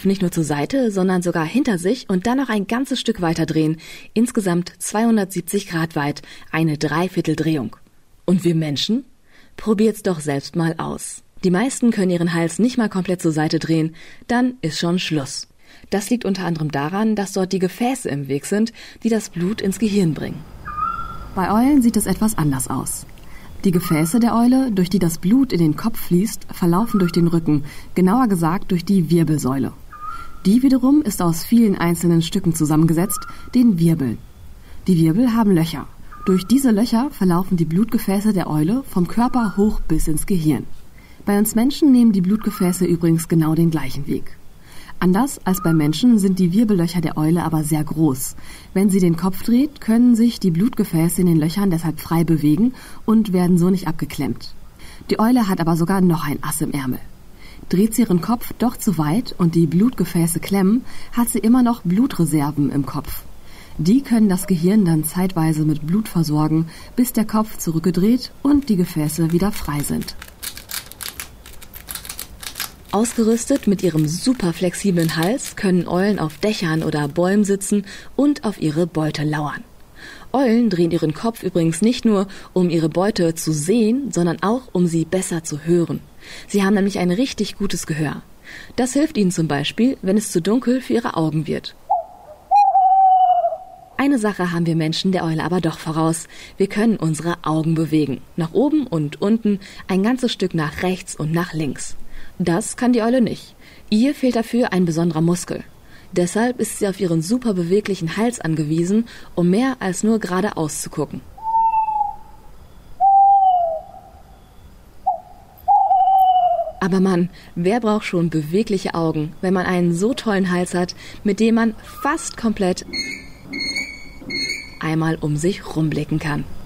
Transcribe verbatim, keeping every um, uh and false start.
Kopf nicht nur zur Seite, sondern sogar hinter sich und dann noch ein ganzes Stück weiter drehen. Insgesamt zweihundertsiebzig Grad weit, eine Dreivierteldrehung. Und wir Menschen? Probiert's doch selbst mal aus. Die meisten können ihren Hals nicht mal komplett zur Seite drehen, dann ist schon Schluss. Das liegt unter anderem daran, dass dort die Gefäße im Weg sind, die das Blut ins Gehirn bringen. Bei Eulen sieht es etwas anders aus. Die Gefäße der Eule, durch die das Blut in den Kopf fließt, verlaufen durch den Rücken, genauer gesagt durch die Wirbelsäule. Die wiederum ist aus vielen einzelnen Stücken zusammengesetzt, den Wirbeln. Die Wirbel haben Löcher. Durch diese Löcher verlaufen die Blutgefäße der Eule vom Körper hoch bis ins Gehirn. Bei uns Menschen nehmen die Blutgefäße übrigens genau den gleichen Weg. Anders als bei Menschen sind die Wirbellöcher der Eule aber sehr groß. Wenn sie den Kopf dreht, können sich die Blutgefäße in den Löchern deshalb frei bewegen und werden so nicht abgeklemmt. Die Eule hat aber sogar noch ein Ass im Ärmel. Dreht sie ihren Kopf doch zu weit und die Blutgefäße klemmen, hat sie immer noch Blutreserven im Kopf. Die können das Gehirn dann zeitweise mit Blut versorgen, bis der Kopf zurückgedreht und die Gefäße wieder frei sind. Ausgerüstet mit ihrem super flexiblen Hals können Eulen auf Dächern oder Bäumen sitzen und auf ihre Beute lauern. Eulen drehen ihren Kopf übrigens nicht nur, um ihre Beute zu sehen, sondern auch, um sie besser zu hören. Sie haben nämlich ein richtig gutes Gehör. Das hilft ihnen zum Beispiel, wenn es zu dunkel für ihre Augen wird. Eine Sache haben wir Menschen der Eule aber doch voraus. Wir können unsere Augen bewegen. Nach oben und unten, ein ganzes Stück nach rechts und nach links. Das kann die Eule nicht. Ihr fehlt dafür ein besonderer Muskel. Deshalb ist sie auf ihren super beweglichen Hals angewiesen, um mehr als nur geradeaus zu gucken. Aber Mann, wer braucht schon bewegliche Augen, wenn man einen so tollen Hals hat, mit dem man fast komplett einmal um sich rumblicken kann?